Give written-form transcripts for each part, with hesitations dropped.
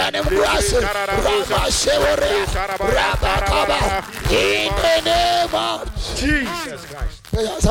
In the name of Jesus Christ.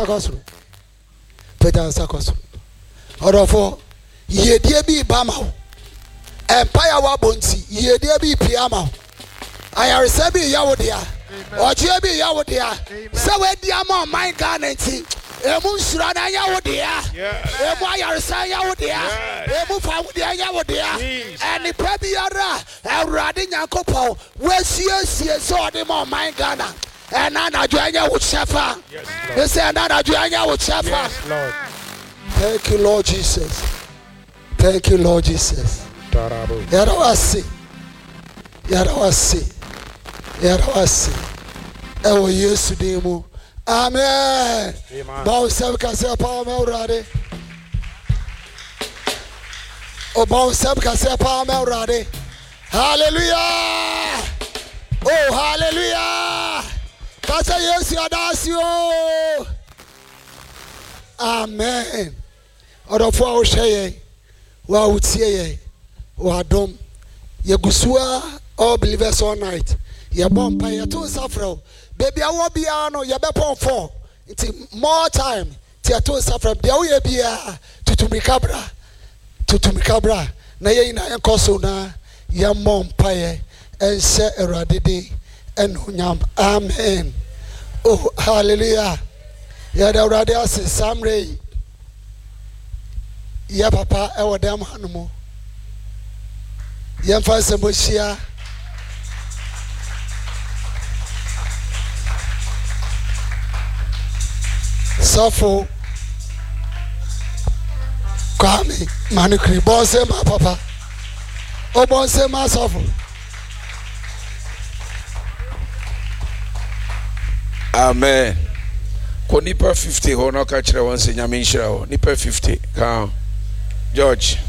Orofo yedie bi bama empire wa bonti yedie bi piama ayarese bi yawodia oje bi yawodia se we dia ma man Ghana nti emu nsura na yawodia emu ayarese yawodia emu fawodia yawodia eni pa biara awurade nyankopon we siesie so de ma man Ghana ena na joanya wo chefa we say na na joanya wo chefa. Thank you, Lord Jesus. Thank you, Lord Jesus. Yarawasi. Ewo Yesu demu. Amen. Bow sab kase pa me urade. O bow sab kase pa me urade. Hallelujah. Oh, hallelujah. Kase Yesu adasio. Amen. Orofo a wo hweye wa wutie ye wa dom ye gusua all believers all night ye bompa ye to safro baby awo bia no ye be pon for it more time ti to safro bia wo ye bia tutumikabra na ye ina enkoso na ye mompa ye ense eradede enunyam. Amen. Oh, hallelujah. Ya da urade ase samre ya papa e wodam hanumo ya mfa sembohia sofo kwame manukri bonse ma papa o bonse ma sofo. Amen. Ko nipa 50 ho no ka kire won se nyame nhira ho nipa 50 ka George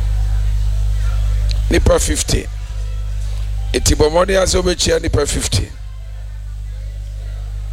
nipa 50 eti bomode aso be chia nipa 50